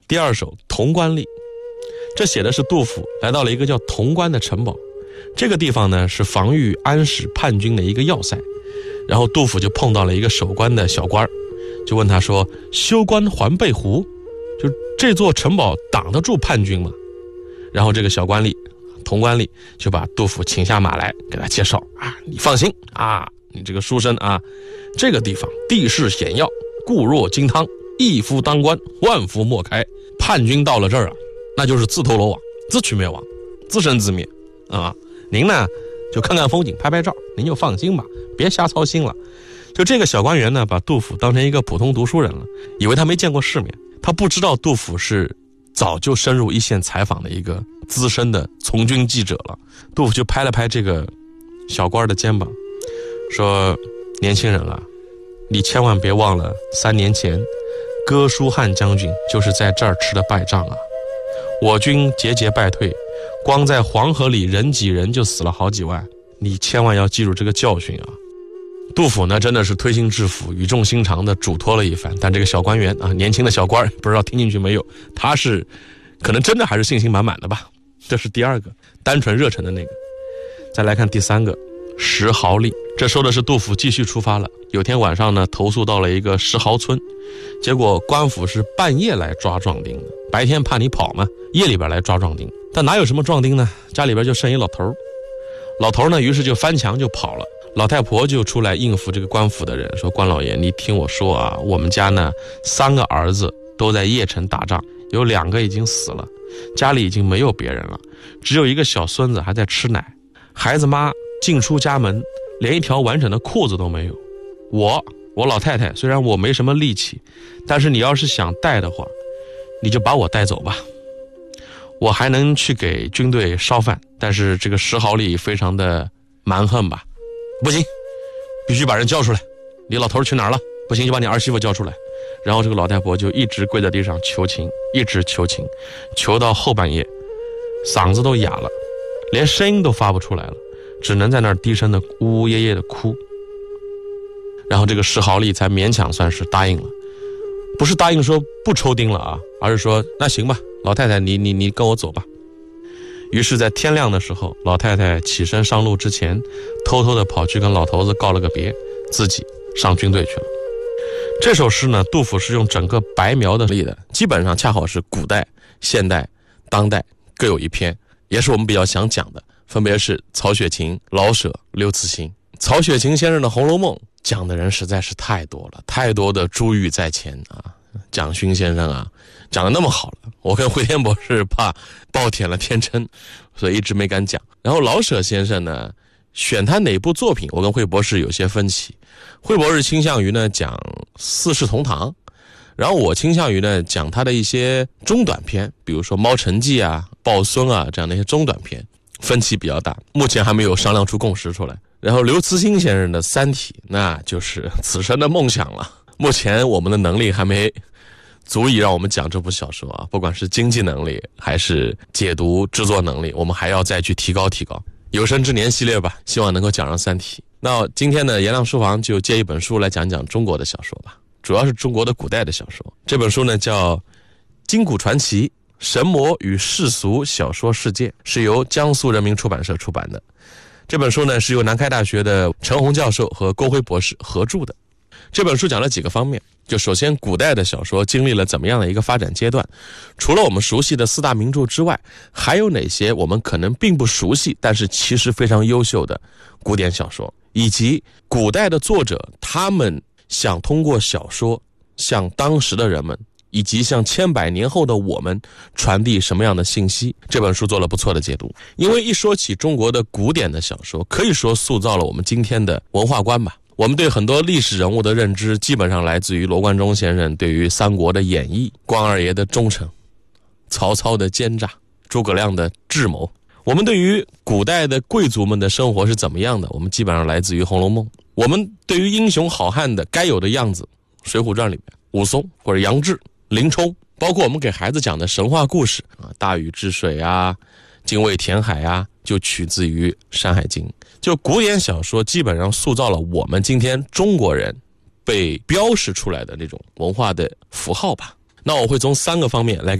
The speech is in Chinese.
第二首《潼关吏》，这写的是杜甫来到了一个叫潼关的城堡，这个地方呢是防御安史叛军的一个要塞。然后杜甫就碰到了一个守关的小官，就问他说：“修关还背湖？就这座城堡挡得住叛军吗？”然后这个小官吏潼关吏就把杜甫请下马来，给他介绍啊，你放心啊，你这个书生啊，这个地方地势险要，固若金汤，一夫当关，万夫莫开。叛军到了这儿啊，那就是自投罗网，自取灭亡，自生自灭啊！您呢就看看风景，拍拍照，您就放心吧，别瞎操心了。就这个小官员呢，把杜甫当成一个普通读书人了，以为他没见过世面，他不知道杜甫是早就深入一线采访的一个资深的从军记者了。杜甫就拍了拍这个小官的肩膀，说：“年轻人啊，你千万别忘了3年前哥舒翰将军就是在这儿吃的败仗啊！我军节节败退，光在黄河里人挤人就死了好几万，你千万要记住这个教训啊！”杜甫呢真的是推心置腹，语重心长的嘱托了一番，但这个小官员啊，年轻的小官不知道听进去没有，他是可能真的还是信心满满的吧。这是第二个单纯热忱的那个。再来看第三个石壕吏，这说的是杜甫继续出发了。有天晚上呢，投宿到了一个石壕村，结果官府是半夜来抓壮丁的，白天怕你跑嘛，夜里边来抓壮丁。但哪有什么壮丁呢？家里边就剩一老头，老头呢于是就翻墙就跑了。老太婆就出来应付这个官府的人，说：“官老爷，你听我说啊，我们家呢3个儿子都在邺城打仗，有2个已经死了，家里已经没有别人了，只有一个小孙子还在吃奶，孩子妈进出家门连一条完整的裤子都没有。我老太太虽然我没什么力气，但是你要是想带的话，你就把我带走吧，我还能去给军队烧饭，但是这个石壕吏非常的蛮横吧，不行，必须把人叫出来。你老头去哪儿了？不行就把你儿媳妇叫出来。”然后这个老太婆就一直跪在地上求情，一直求情，求到后半夜嗓子都哑了，连声音都发不出来了，只能在那儿低声的呜呜咽咽的哭。然后这个石壕吏才勉强算是答应了，不是答应说不抽丁了啊，而是说那行吧，老太太你跟我走吧。于是在天亮的时候，老太太起身上路之前，偷偷的跑去跟老头子告了个别，自己上军队去了。这首诗呢，杜甫是用整个白描的力的，基本上恰好是古代、现代、当代各有一篇，也是我们比较想讲的，分别是曹雪芹、老舍、刘慈欣。曹雪芹先生的《红楼梦》讲的人实在是太多了，太多的珠玉在前啊。蒋勋先生啊讲得那么好了，我跟惠天博士怕暴殄了天真，所以一直没敢讲。然后老舍先生呢，选他哪部作品，我跟惠博士有些分歧。惠博士倾向于呢讲四世同堂，然后我倾向于呢讲他的一些中短篇，比如说《猫城记》啊、抱孙啊这样的一些中短篇，分歧比较大，目前还没有商量出共识出来。然后刘慈欣先生的《三体》，那就是此生的梦想了。目前我们的能力还没足以让我们讲这部小说啊，不管是经济能力还是解读制作能力，我们还要再去提高提高。有生之年系列吧，希望能够讲上《三体》。那今天呢，颜亮书房就借一本书来讲讲中国的小说吧，主要是中国的古代的小说。这本书呢叫《今古传奇：神魔与世俗小说世界》，是由江苏人民出版社出版的。这本书呢是由南开大学的陈洪教授和郭辉博士合著的。这本书讲了几个方面，就首先古代的小说经历了怎么样的一个发展阶段，除了我们熟悉的4大名著之外，还有哪些我们可能并不熟悉但是其实非常优秀的古典小说，以及古代的作者他们想通过小说向当时的人们以及向千百年后的我们传递什么样的信息。这本书做了不错的解读，因为一说起中国的古典的小说，可以说塑造了我们今天的文化观吧。我们对很多历史人物的认知基本上来自于罗贯中先生对于三国的演绎，关二爷的忠诚，曹操的奸诈，诸葛亮的智谋。我们对于古代的贵族们的生活是怎么样的，我们基本上来自于《红楼梦》。我们对于英雄好汉的该有的样子，《水浒传》里面武松或者杨志、林冲，包括我们给孩子讲的神话故事啊，大禹治水啊，精卫填海啊，就取自于《山海经》。就古典小说基本上塑造了我们今天中国人被标识出来的那种文化的符号吧。那我会从3个方面来